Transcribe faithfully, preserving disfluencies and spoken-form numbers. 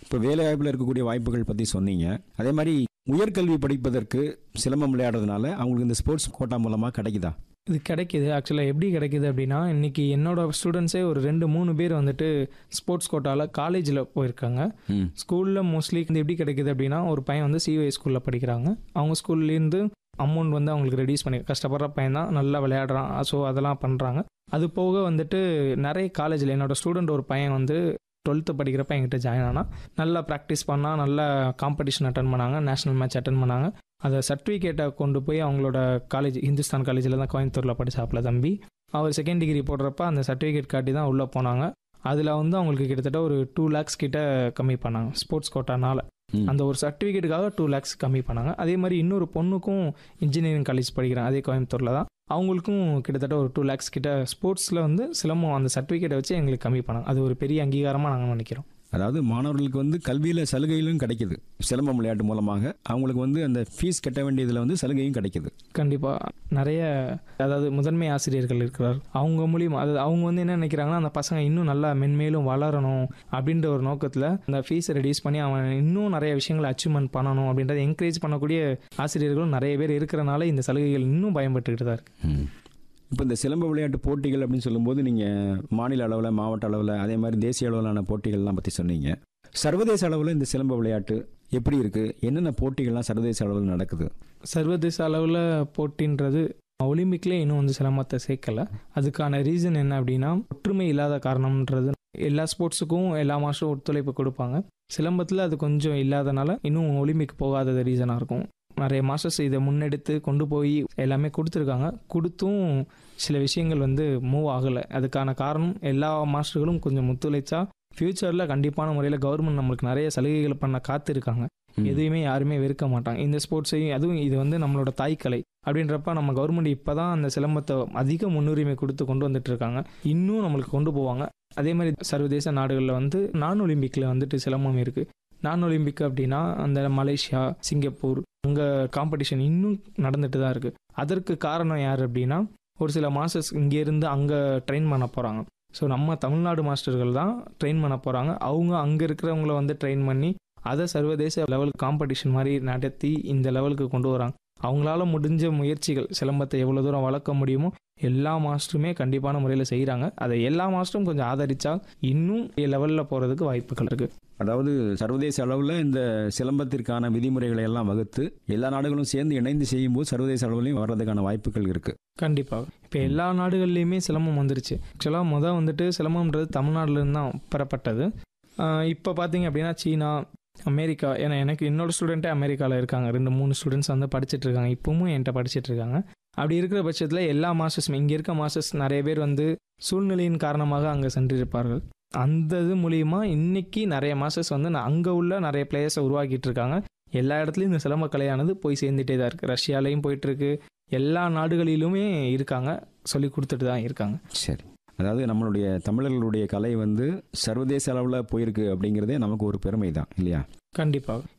இப்போ வேலைவாய்ப்பில் இருக்கக்கூடிய வாய்ப்புகள் பற்றி சொன்னீங்க. அதே மாதிரி உயர்கல்வி படிப்பதற்கு சிலம்பம் விளையாடுறதுனால அவங்களுக்கு இந்த ஸ்போர்ட்ஸ் கோட்டா மூலமாக கிடைக்குதா? இது கிடைக்கிது. ஆக்சுவலாக எப்படி கிடைக்கிது அப்படின்னா, இன்றைக்கி என்னோட ஸ்டூடெண்ட்ஸே ஒரு ரெண்டு மூணு பேர் வந்துட்டு ஸ்போர்ட்ஸ் கோட்டாவில் காலேஜில் போயிருக்காங்க. ஸ்கூலில் மோஸ்ட்லி இது எப்படி கிடைக்கிது அப்படின்னா, ஒரு பையன் வந்து சிஒஐ ஸ்கூலில் படிக்கிறாங்க. அவங்க ஸ்கூல்லேருந்து அமௌண்ட் வந்து அவங்களுக்கு ரெடியூஸ் பண்ணி, கஷ்டப்படுற பையன் தான் நல்லா விளையாடுறான், ஸோ அதெல்லாம் பண்ணுறாங்க. அது போக வந்துட்டு நிறைய காலேஜில் என்னோடய ஸ்டூடெண்ட் ஒரு பையன் வந்து டுவெல்த்து படிக்கிறப்ப என்கிட்ட ஜாயின் ஆனால் நல்லா ப்ராக்டிஸ் பண்ணால், நல்லா காம்படிஷன் அட்டன் பண்ணாங்க, நேஷ்னல் மேட்ச் அட்டன் பண்ணாங்க. அதை சர்டிஃபிகேட்டை கொண்டு போய் அவங்களோட காலேஜ், இந்துஸ்தான் காலேஜில் தான் கோயம்புத்தூரில் படிச்சாப்புல தம்பி. அவர் செகண்ட் டிகிரி போடுறப்ப அந்த சர்டிஃபிகேட் காட்டி தான் உள்ளே போனாங்க. அதில் வந்து அவங்களுக்கு கிட்டத்தட்ட ஒரு டூ லேக்ஸ் கிட்ட கம்மி பண்ணாங்க ஸ்போர்ட்ஸ் கோட்டானால. அந்த ஒரு சர்டிஃபிகேட்டுக்காக டூ லேக்ஸ் கம்மி பண்ணாங்க. அதே மாதிரி இன்னொரு பொண்ணுக்கும் இன்ஜினியரிங் காலேஜ் படிக்கிறேன், அதே கோயம்புத்தூரில் தான். அவங்களுக்கும் கிட்டத்தட்ட ஒரு டூ லேக்ஸ் கிட்ட ஸ்போர்ட்ஸில் வந்து சிலம்பம் அந்த சர்டிஃபிகேட்டை வச்சு எங்களுக்கு கம்மி பண்ணாங்க. அது ஒரு பெரிய அங்கீகாரமாக நாங்கள் நினைக்கிறோம். அதாவது மாணவர்களுக்கு வந்து கல்வியில் சலுகைகளும் கிடைக்குது. சிலம்பம் விளையாட்டு மூலமாக அவங்களுக்கு வந்து அந்த ஃபீஸ் கட்ட வேண்டியதில் வந்து சலுகையும் கிடைக்குது. கண்டிப்பாக நிறைய, அதாவது முதன்மை ஆசிரியர்கள் இருக்கிறார், அவங்க மூலியமாக, அதாவது அவங்க வந்து என்ன நினைக்கிறாங்கன்னா, அந்த பசங்க இன்னும் நல்லா மென்மேலும் வளரணும் அப்படின்ற ஒரு நோக்கத்தில் அந்த ஃபீஸை ரெடியூஸ் பண்ணி அவன் இன்னும் நிறைய விஷயங்களை அச்சீவ்மெண்ட் பண்ணணும் அப்படின்றத என்கரேஜ் பண்ணக்கூடிய ஆசிரியர்களும் நிறைய பேர் இருக்கிறனால இந்த சலுகைகள் இன்னும் பயன்பட்டுக்கிட்டு தான் இருக்குது. இப்போ இந்த சிலம்ப விளையாட்டு போட்டிகள் அப்படின்னு சொல்லும்போது நீங்கள் மாநில அளவில், மாவட்ட அளவில், அதே மாதிரி தேசிய அளவிலான போட்டிகள்லாம் பற்றி சொன்னீங்க. சர்வதேச அளவில் இந்த சிலம்ப விளையாட்டு எப்படி இருக்குது? என்னென்ன போட்டிகள்லாம் சர்வதேச அளவில் நடக்குது? சர்வதேச அளவில் போட்டின்றது ஒலிம்பிக்லேயே இன்னும் வந்து சிலம்பத்தை சேர்க்கலை. அதுக்கான ரீசன் என்ன அப்படின்னா, ஒற்றுமை இல்லாத காரணம்ன்றது. எல்லா ஸ்போர்ட்ஸுக்கும் எல்லா மாதம் ஒத்துழைப்பு கொடுப்பாங்க, சிலம்பத்தில் அது கொஞ்சம் இல்லாதனால இன்னும் ஒலிம்பிக் போகாதது ரீசனாக இருக்கும். நிறைய மாஸ்டர்ஸ் இதை முன்னெடுத்து கொண்டு போய் எல்லாமே கொடுத்துருக்காங்க. கொடுத்தும் சில விஷயங்கள் வந்து மூவ் ஆகலை. அதுக்கான காரணம் எல்லா மாஸ்டர்களும் கொஞ்சம் ஒத்துழைச்சா ஃப்யூச்சரில் கண்டிப்பான முறையில் கவர்மெண்ட் நம்மளுக்கு நிறைய சலுகைகள் பண்ண காத்திருக்காங்க. எதுவுமே யாருமே வெறுக்க மாட்டாங்க இந்த ஸ்போர்ட்ஸையும். அதுவும் இது வந்து நம்மளோட தாய்க்கலை அப்படின்றப்ப நம்ம கவர்மெண்ட் இப்போ தான் அந்த சிலம்பத்தை அதிக முன்னுரிமை கொடுத்து கொண்டு வந்துட்டு இருக்காங்க. இன்னும் நம்மளுக்கு கொண்டு போவாங்க. அதே மாதிரி சர்வதேச நாடுகளில் வந்து நான் ஒலிம்பிக்கில் வந்துட்டு சிலம்பம் இருக்குது. நான் ஒலிம்பிக் அப்படின்னா அந்த மலேசியா, சிங்கப்பூர், அங்கே காம்படிஷன் இன்னும் நடந்துட்டு தான் இருக்குது. அதற்கு காரணம் யார் அப்படின்னா, ஒரு சில மாஸ்டர்ஸ் இங்கேருந்து அங்கே ட்ரெயின் பண்ண போகிறாங்க. ஸோ நம்ம தமிழ்நாடு மாஸ்டர்கள் தான் ட்ரெயின் பண்ண போகிறாங்க. அவங்க அங்கே இருக்கிறவங்கள வந்து ட்ரெயின் பண்ணி அதை சர்வதேச லெவல் காம்படிஷன் மாதிரி நடத்தி இந்த லெவலுக்கு கொண்டு வராங்க. அவங்களால முடிஞ்ச முயற்சிகள், சிலம்பத்தை எவ்வளோ தூரம் வளர்க்க முடியுமோ எல்லா மாஸ்டருமே கண்டிப்பான முறையில் செய்கிறாங்க. அதை எல்லா மாஸ்டரும் கொஞ்சம் ஆதரித்தா இன்னும் லெவலில் போகிறதுக்கு வாய்ப்புகள் இருக்குது. அதாவது சர்வதேச அளவில் இந்த சிலம்பத்திற்கான விதிமுறைகளை எல்லாம் வகுத்து எல்லா நாடுகளும் சேர்ந்து இணைந்து செய்யும்போது சர்வதேச அளவுலையும் வர்றதுக்கான வாய்ப்புகள் இருக்குது. கண்டிப்பாக இப்போ எல்லா நாடுகள்லேயுமே சிலம்பம் வந்துருச்சு. ஆக்சுவலாக முதல் வந்துட்டு சிலம்பம்ன்றது தமிழ்நாட்டிலேருந்து தான் பெறப்பட்டது. இப்போ பார்த்தீங்க அப்படின்னா சீனா, அமெரிக்கா, ஏன்னா எனக்கு என்னோட ஸ்டூடெண்ட்டே அமெரிக்காவில் இருக்காங்க. ரெண்டு மூணு ஸ்டூடெண்ட்ஸ் வந்து படிச்சுட்டு இருக்காங்க, இப்பவும் என்கிட்ட படிச்சுட்டு இருக்காங்க. அப்படி இருக்கிற பட்சத்தில் எல்லா மாஸ்டர்ஸுமே, இங்கே இருக்க மாஸ்டர்ஸ் நிறைய பேர் வந்து சூழ்நிலையின் காரணமாக அங்கே சென்றிருப்பார்கள். அந்த இது மூலிமா இன்னைக்கு நிறைய மாஸ்டர்ஸ் வந்து அங்கே உள்ள நிறைய பிளேயர்ஸை உருவாக்கிட்டு இருக்காங்க. எல்லா இடத்துலையும் இந்த சிலம்ப கலையானது போய் சேர்ந்துட்டே தான் இருக்குது. ரஷ்யாலையும் போயிட்டுருக்கு, எல்லா நாடுகளிலுமே இருக்காங்க, சொல்லி கொடுத்துட்டு தான் இருக்காங்க. சரி, அதாவது நம்மளுடைய தமிழர்களுடைய கலை வந்து சர்வதேச அளவில் போயிருக்கு அப்படிங்கிறதே நமக்கு ஒரு பெருமை தான் இல்லையா? கண்டிப்பாக.